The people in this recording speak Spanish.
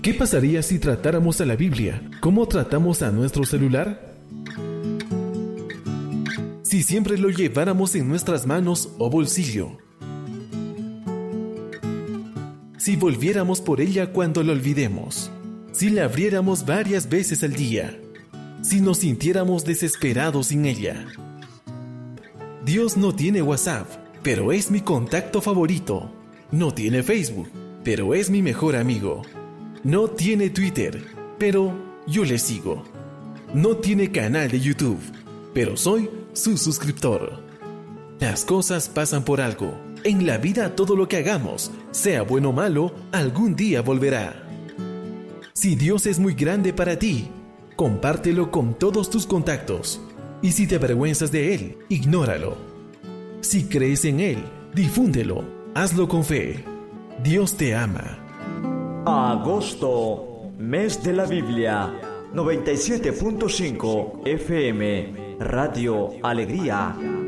¿Qué pasaría si tratáramos a la Biblia como tratamos a nuestro celular? Si siempre lo lleváramos en nuestras manos o bolsillo. Si volviéramos por ella cuando la olvidemos. Si la abriéramos varias veces al día. Si nos sintiéramos desesperados sin ella. Dios no tiene WhatsApp, pero es mi contacto favorito. No tiene Facebook, pero es mi mejor amigo. No tiene Twitter, pero yo le sigo. No tiene canal de YouTube, pero soy su suscriptor. Las cosas pasan por algo. En la vida todo lo que hagamos, sea bueno o malo, algún día volverá. Si Dios es muy grande para ti, compártelo con todos tus contactos. Y si te avergüenzas de Él, ignóralo. Si crees en Él, difúndelo. Hazlo con fe. Dios te ama. Agosto, mes de la Biblia, 97.5 FM, Radio Alegría.